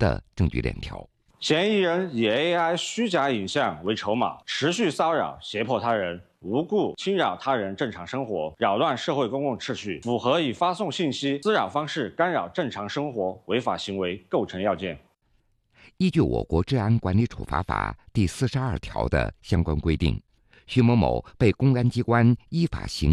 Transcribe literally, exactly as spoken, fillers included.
的证据链条。 嫌疑人以 A I 虚假影像为筹码，持续骚扰、胁迫他人，无故侵扰他人正常生活，扰乱社会公共秩序，符合以发送信息滋扰方式干扰正常生活违法行为构成要件。 依据我国治安管理处罚法第四十二条的相关规定，徐某某被公安机关依法行